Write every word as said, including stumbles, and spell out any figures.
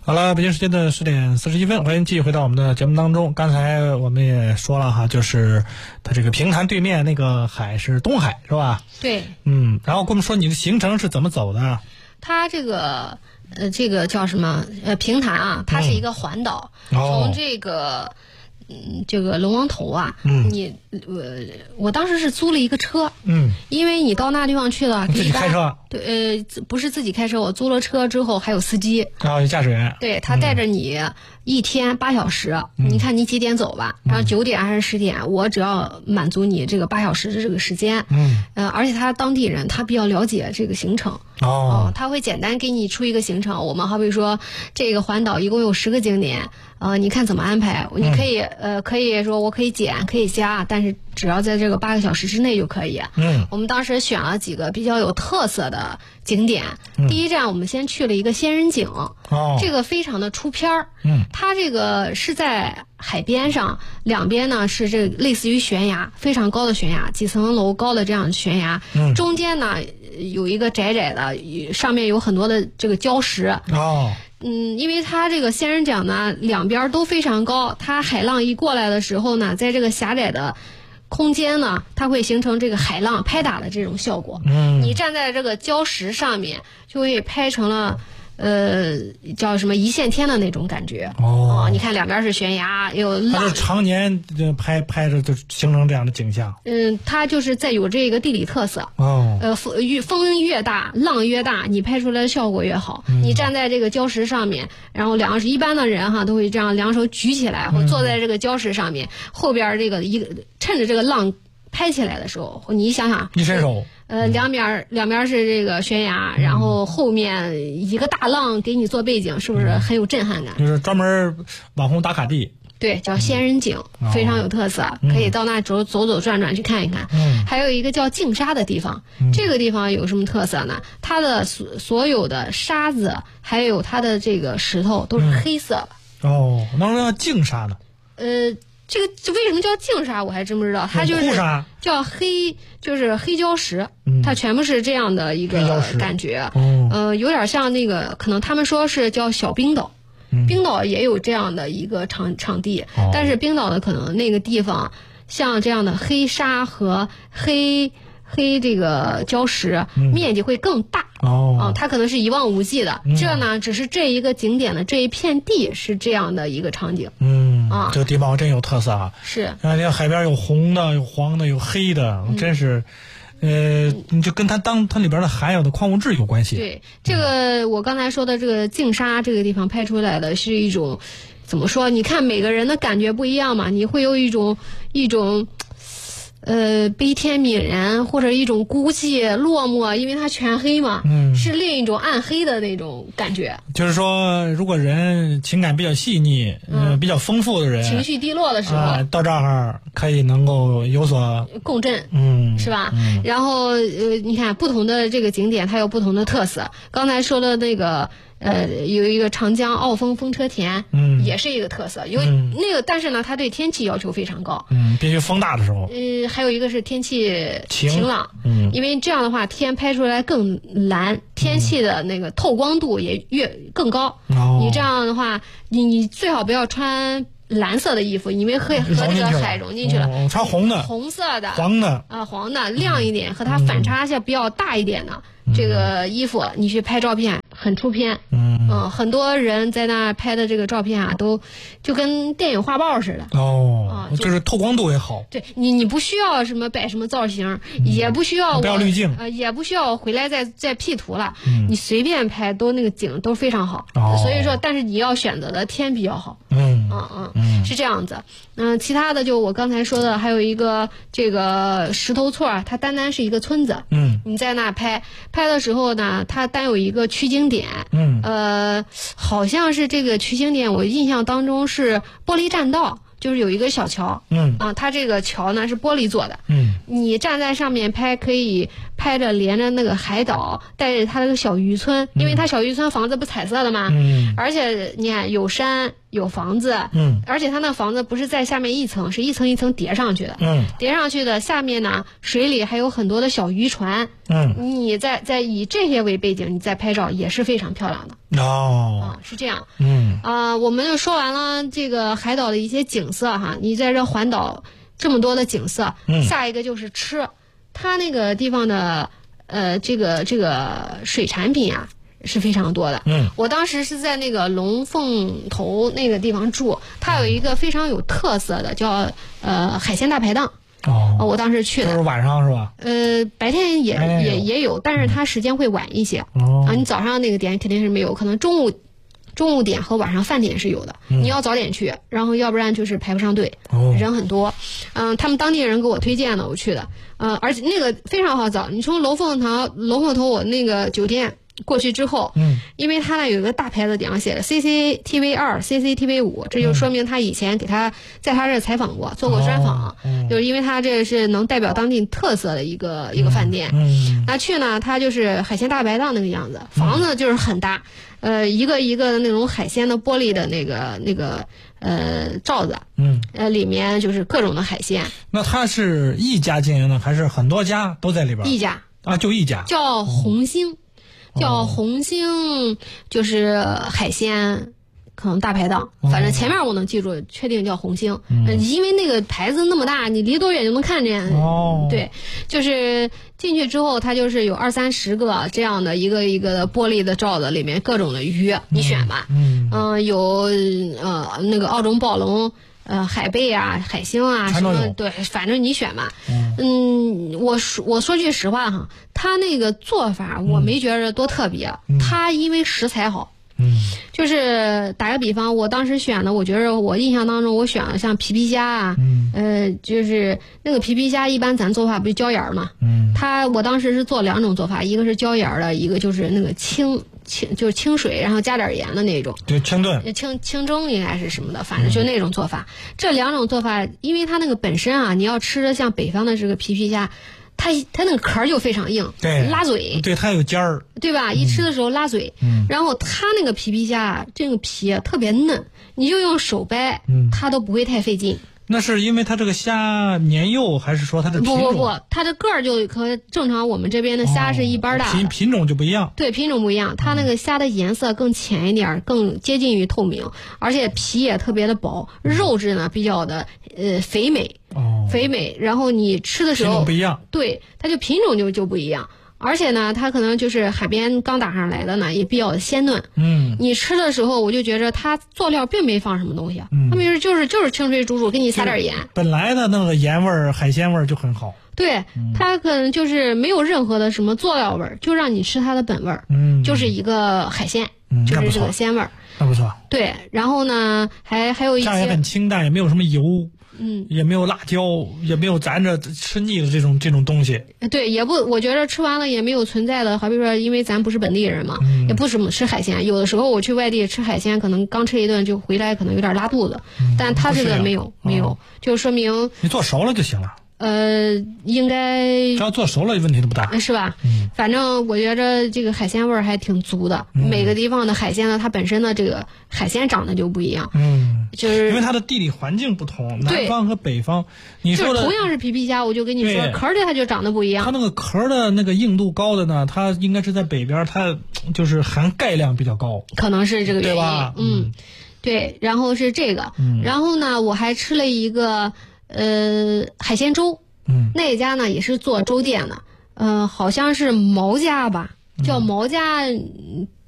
好了，北京时间的十点四十一分，欢迎继续回到我们的节目当中。刚才我们也说了哈，就是它这个平潭对面那个海是东海，是吧？ 对。 嗯，然后跟我们说你的行程是怎么走的？ 它这个呃，这个叫什么？呃，平潭啊，它是一个环岛， 嗯哦、 从这个。嗯，这个龙王头啊， 嗯， 你我、呃、我当时是租了一个车， 嗯， 因为你到那地方去了， 自己开车， 对，呃，不是自己开车，我租了车之后还有司机， 然后有驾驶员， 对他带着你一天八小时，嗯、你看你几点走吧，然后九点还是十点，我只要满足你这个八小时的这个时间， 嗯， 呃，而且他当地人他比较了解这个行程， 哦， 呃、他会简单给你出一个行程，我们好比说这个环岛一共有十个景点。呃，你看怎么安排？你可以、嗯、呃，可以说我可以减，可以加，但是只要在这个八个小时之内就可以。 嗯， 我们当时选了几个比较有特色的景点。 嗯、 第一站我们先去了一个仙人井， 哦， 这个非常的出片儿。 嗯， 它这个是在海边上，两边呢是这类似于悬崖，非常高的悬崖，几层楼高的这样的悬崖。 嗯， 中间呢有一个窄窄的，上面有很多的这个礁石。 哦。 嗯，因为它这个仙人井呢，两边都非常高，它海浪一过来的时候呢，在这个狭窄的空间呢，它会形成这个海浪拍打的这种效果。 嗯， 你站在这个礁石上面，就会拍成了。呃，叫什么一线天的那种感觉哦, 哦，你看两边是悬崖，有浪， 它是常年拍拍着就形成这样的景象。 嗯，它就是在有这个地理特色哦。 呃，风越风越大，浪越大，你拍出来的效果越好。嗯、你站在这个礁石上面，然后两一般的人哈都会这样两手举起来，或坐在这个礁石上面，嗯、后边这个一个趁着这个浪拍起来的时候，你想想， 一伸手。 呃，两边两边是这个悬崖，然后后面一个大浪给你做背景，是不是很有震撼感？ 就是专门网红打卡地。 对，叫仙人井，嗯、非常有特色， 嗯、 可以到那走走走转转去看一看。 嗯， 还有一个叫净沙的地方， 嗯、 这个地方有什么特色呢？它的所所有的沙子，还有它的这个石头都是黑色的。 嗯、哦，那为什么叫净沙呢？ 呃。这个为什么叫净沙，我还真不知道。它就是叫黑，就是黑礁石， 嗯、 它全部是这样的一个感觉。 哦、 呃，有点像那个，可能他们说是叫小冰岛， 嗯、 冰岛也有这样的一个场场地， 哦、 但是冰岛的可能那个地方像这样的黑沙和黑。黑这个礁石、嗯、面积会更大哦、 啊，它可能是一望无际的。 嗯、 这呢，只是这一个景点的这一片地是这样的一个场景。 嗯啊， 这个地方真有特色啊！ 是， 啊，你看海边有红的、有黄的、有黑的， 嗯、 真是，呃，你就跟它当它里边的含有的矿物质有关系。 对，这个我刚才说的这个净沙这个地方拍出来的是一种，怎么说？你看每个人的感觉不一样嘛，你会有一种一种。呃，悲天悯人或者一种孤寂落寞，因为它全黑嘛， 嗯， 是另一种暗黑的那种感觉。 就是说，如果人情感比较细腻，嗯、呃，比较丰富的人， 情绪低落的时候， 呃、到这儿可以能够有所共振， 嗯， 是吧？ 嗯、 然后呃，你看不同的这个景点，它有不同的特色。刚才说的那个。呃，有一个长江澳丰风车田， 嗯， 也是一个特色，因为那个，但是呢，它对天气要求非常高， 嗯，必须风大的时候。 呃，还有一个是天气晴晴朗， 嗯， 因为这样的话，天拍出来更蓝，天气的那个透光度也越更高。 哦， 你这样的话，你你最好不要穿蓝色的衣服，因为会和这个海融进去了。 哦，穿红的、 红色的、 黄的啊、呃，黄的亮一点，和它反差下比较大一点的。 嗯、 这个衣服你去拍照片很出片， 嗯嗯，很多人在那拍的这个照片啊，都就跟电影画报似的。 哦， 啊，就就是透光度也好。 对你，你不需要什么摆什么造型，嗯、也不需要不要滤镜， 呃，也不需要回来再再 P 图了， 嗯、 你随便拍都那个景都非常好。 哦， 所以说，但是你要选择的天比较好。 嗯嗯嗯， 嗯是这样子。嗯、呃，其他的就我刚才说的，还有一个这个石头厝，它单单是一个村子。 嗯， 你在那拍拍的时候呢，它单有一个取景点。 嗯， 呃，好像是这个取景点，我印象当中是玻璃栈道。就是有一个小桥， 嗯啊，它这个桥呢是玻璃做的， 嗯， 你站在上面拍，可以拍着连着那个海岛，带着它那个小渔村，因为它小渔村房子不彩色的嘛， 嗯， 而且你看有山有房子， 嗯， 而且它那房子不是在下面一层，是一层一层叠上去的， 嗯， 叠上去的下面呢，水里还有很多的小渔船， 嗯， 你再再以这些为背景，你再拍照也是非常漂亮的。 哦， 啊，是这样， 嗯， 啊、我们就说完了这个海岛的一些景色哈，你在这环岛这么多的景色， 嗯， 下一个就是吃，它那个地方的呃这个这个水产品啊是非常多的。 嗯， 我当时是在那个龙凤头那个地方住，它有一个非常有特色的叫呃海鲜大排档。 哦， 我当时去的， 都是晚上是吧？ 呃，白天也、 哎、 也也有，但是它时间会晚一些。 哦， 啊，你早上那个点肯定是没有，可能中午中午点和晚上饭点是有的。 嗯、 你要早点去，然后要不然就是排不上队， 哦、 人很多。嗯、呃，他们当地人给我推荐的，我去的。呃，而且那个非常好找，你从龙凤头龙凤头我那个酒店过去之后， 嗯， 因为他那有一个大牌子顶上写着 C C T V 二 C C T V 五，这就说明他以前给他在他这采访过，做过专访， 哦嗯、 就是因为他这是能代表当地特色的一个、嗯、一个饭店。 嗯， 那去呢，它就是海鲜大排档那个样子，房子就是很大，嗯、呃，一个一个的那种海鲜的玻璃的那个那个呃罩子， 嗯， 呃，里面就是各种的海鲜。 那他是一家经营的，还是很多家都在里边？ 一家啊，就一家， 叫红星。 哦叫红星，就是海鲜，可能大排档，反正前面我能记住，确定叫红星， 嗯， 因为那个牌子那么大，你离多远就能看见。 哦， 对，就是进去之后，它就是有二三十个这样的一个一个的玻璃的罩子，里面各种的鱼，你选吧。 嗯， 嗯、呃，有呃那个澳洲暴龙。呃，海贝啊，海星啊，什么对，反正你选吧。嗯，嗯我说我说句实话哈，他那个做法我没觉着多特别。 嗯、 他因为食材好， 嗯， 就是打个比方，我当时选的，我觉着我印象当中我选了像皮皮虾啊， 嗯， 呃，就是那个皮皮虾，一般咱做法不就椒盐嘛， 嗯， 他我当时是做两种做法，一个是椒盐的，一个就是那个清。清就是清水，然后加点盐的那种， 对，清炖、 清清蒸应该是什么的，反正就那种做法。嗯、这两种做法，因为它那个本身啊，你要吃的像北方的这个皮皮虾，它它那个壳就非常硬， 对， 拉嘴， 对，它有尖儿， 对吧？一吃的时候拉嘴， 嗯， 然后它那个皮皮虾这个皮啊特别嫩，你就用手掰， 嗯， 它都不会太费劲。 那是因为它这个虾年幼，还是说它的品种？ 不不不，它的个儿就和正常我们这边的虾是一般大的， 哦、品品种就不一样。 对，品种不一样，它那个虾的颜色更浅一点，更接近于透明，而且皮也特别的薄，肉质呢比较的呃肥美， 哦， 肥美。然后你吃的时候品种不一样， 对，它就品种就就不一样。而且呢，它可能就是海边刚打上来的呢，也比较鲜嫩。 嗯， 你吃的时候，我就觉着它作料并没放什么东西， 嗯， 它没就是就是清水煮煮，给你撒点盐。 本来的那个盐味儿、海鲜味儿就很好。 对， 嗯、 它可能就是没有任何的什么作料味儿，就让你吃它的本味儿。 嗯， 就是一个海鲜， 嗯、 就是这个鲜味儿。 那不错。 对，然后呢，还还有一些， 这样也很清淡，也没有什么油。 嗯， 也没有辣椒，也没有咱这吃腻的这种这种东西。 对，也不，我觉得吃完了也没有存在的，好比说，因为咱不是本地人嘛， 嗯、 也不怎么吃海鲜。有的时候我去外地吃海鲜，可能刚吃一顿就回来，可能有点拉肚子。 嗯、 但他这个没有，没有， 哦、 就说明你做熟了就行了。 呃，应该只要做熟了，问题都不大， 是吧？ 嗯， 反正我觉着这个海鲜味儿还挺足的。 嗯、 每个地方的海鲜呢，它本身的这个海鲜长得就不一样。 嗯， 就是因为它的地理环境不同，南方和北方。你说的、 就是、同样是皮皮虾，我就跟你说，壳儿的它就长得不一样。 它那个壳的那个硬度高的呢，它应该是在北边，它就是含钙量比较高， 可能是这个原因。 对吧？ 嗯，嗯对。然后是这个， 嗯、 然后呢，我还吃了一个呃海鲜粥。 嗯， 那家呢也是做粥店的，呃，好像是毛家吧，叫毛家